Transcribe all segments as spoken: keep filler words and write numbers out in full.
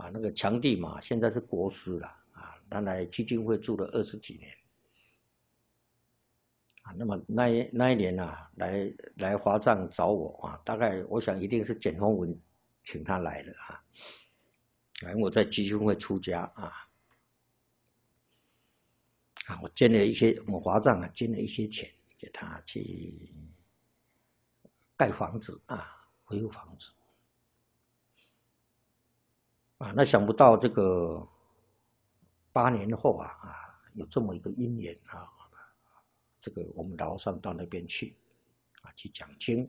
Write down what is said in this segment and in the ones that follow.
啊，那个强地嘛，现在是国师了啊，他来基金会住了二十几年啊。那么那一那一年啊，来来华藏找我啊，大概我想一定是简丰文请他来的啊。来，我在基金会出家啊，啊，我捐了一些，我们华藏啊捐了一些钱给他去盖房子啊，恢复房子。啊，那想不到这个八年后啊啊，有这么一个因缘啊，这个我们老和尚到那边去啊，去讲经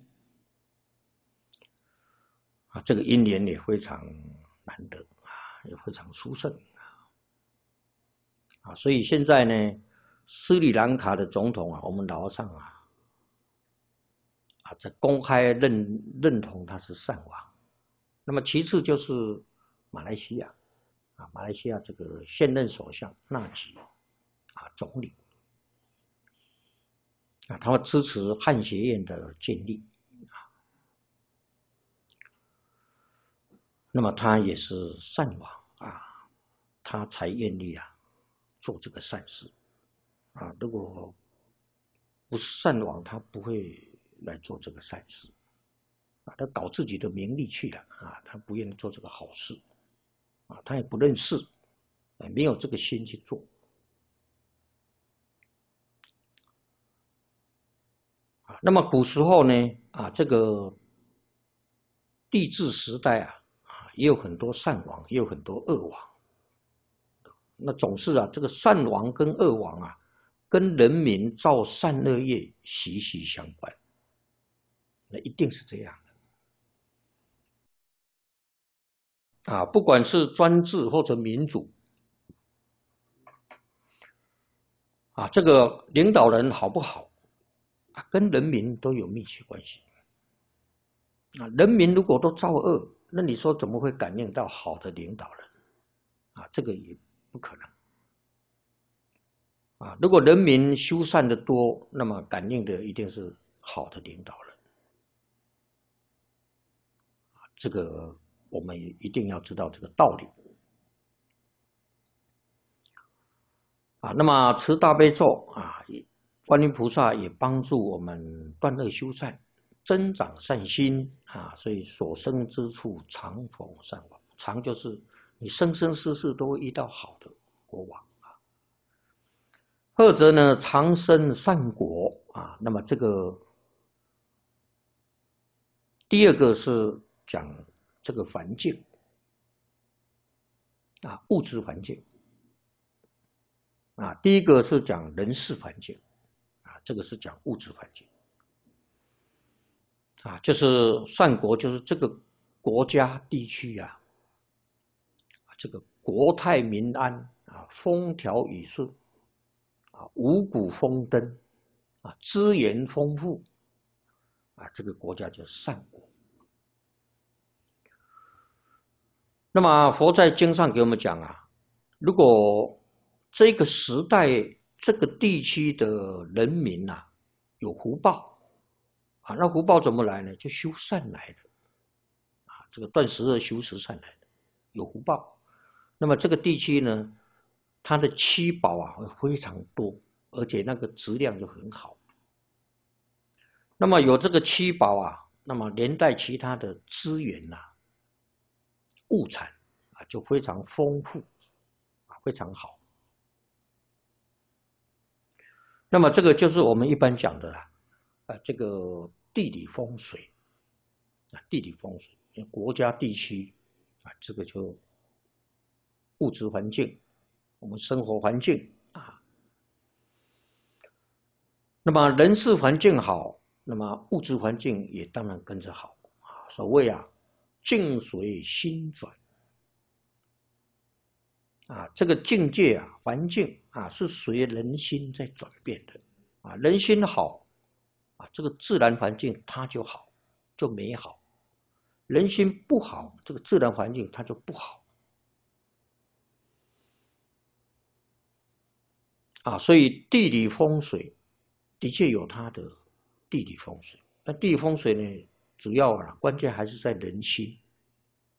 啊，这个因缘也非常难得啊，也非常殊胜啊啊，所以现在呢，斯里兰卡的总统啊，我们老和尚啊啊，在公开认认同他是善王。那么其次就是马来西亚。啊，马来西亚这个现任首相纳吉啊，总理啊，他们支持汉学院的建立啊，那么他也是善王啊，他才愿意啊做这个善事啊，如果不是善王，他不会来做这个善事啊，他搞自己的名利去了啊，他不愿意做这个好事啊，他也不认识。没有这个心去做啊。那么古时候呢，啊，这个帝制时代啊，啊，也有很多善王，也有很多恶王。那总是啊，这个善王跟恶王啊，跟人民造善恶业息息相关。那一定是这样的啊，不管是专制或者民主。啊，这个领导人好不好啊，跟人民都有密切关系。啊，人民如果都造恶，那你说怎么会感应到好的领导人？啊，这个也不可能。啊，如果人民修善的多，那么感应的一定是好的领导人。啊，这个我们也一定要知道这个道理。啊，那么持大悲咒啊，观音菩萨也帮助我们断恶修善，增长善心啊，所以所生之处常逢善王，常就是你生生世世都会遇到好的国王啊。二则呢，常生善果啊，那么这个第二个是讲这个环境啊，物质环境。啊，第一个是讲人事环境，啊，这个是讲物质环境，啊，就是善国，就是这个国家地区啊，这个国泰民安啊，风调雨顺啊，五谷丰登啊，资源丰富啊，这个国家叫善国。那么佛在经上给我们讲啊，如果这个时代这个地区的人民啊有福报啊，那福报怎么来呢？就修善来的啊，这个断十恶修十善来的，有福报。那么这个地区呢，它的七宝啊会非常多，而且那个质量就很好。那么有这个七宝啊，那么连带其他的资源呐、啊、物产啊就非常丰富啊，非常好。那么这个就是我们一般讲的啊，啊这个地理风水啊，地理风水，国家地区啊，这个就物质环境，我们生活环境啊。那么人事环境好，那么物质环境也当然跟着好啊。所谓啊，境随心转啊，这个境界啊，环境啊，是随人心在转变的啊。人心好啊，这个自然环境它就好，就美好；人心不好，这个自然环境它就不好啊。所以地理风水的确有它的地理风水，那地理风水呢，主要啊，关键还是在人心